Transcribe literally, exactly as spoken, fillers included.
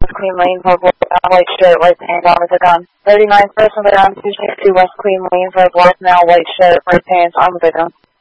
West Queen Lane for a white shirt, right pants, arm with a gun. thirty-nine person down, two sixty-two West Queen Lane for a black male, white shirt, right pants, arm with a gun.